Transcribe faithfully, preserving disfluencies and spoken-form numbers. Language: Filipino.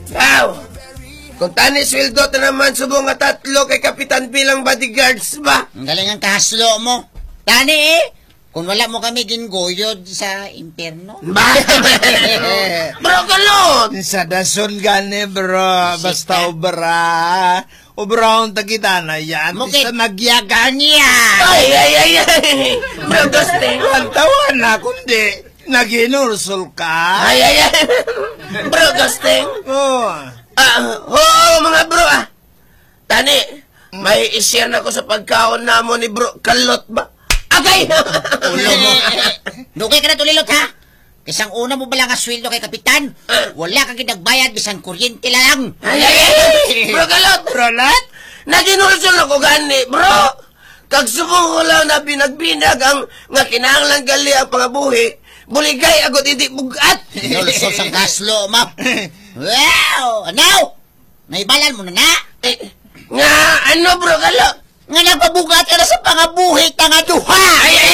Wow! Kung tani sweldo ta naman subong nga tatlo kay Kapitan bilang bodyguards ba? Ang galing ang kaslo mo. Tani eh, kung wala mo kami gingoyod sa impyerno. Ba? Bro, kalot! Sa dason gani, bro. Basta obra. Obra ang takita na yan. Mukit. Isa nagyagan niya. Ay, ay, ay, ay! Bro, Ghosting! Ang tawa na, kundi naginursul ka. Ay, ay, ay! Bro, Ghosting! Oh. Ah, oo, mga bro, ah! Tani, may isyan ako sa pagkaon namo ni bro, kalot ba? Agay! Ulo mo. Dugay ka na tulilot, ha? Isang una mo bala nga sweldo kay Kapitan, wala kang ginagbayad, bisan kuryente lang. Ay, ay, ay! Bro, kalot! Bro, lat? Naginulsol ako gani, bro! Kagsubong ko lang na binagbinag ang nga kinahanglan gali ang pangabuhi, buligay agot hindi bugat! Nulsol sang kaslo, ma. Wow! Ano? Naibalan mo na na? Eh, nga, ano bro, kalot? Nga nagpabugat ka na sa pangabuhi, tanga duha! Ay, ay,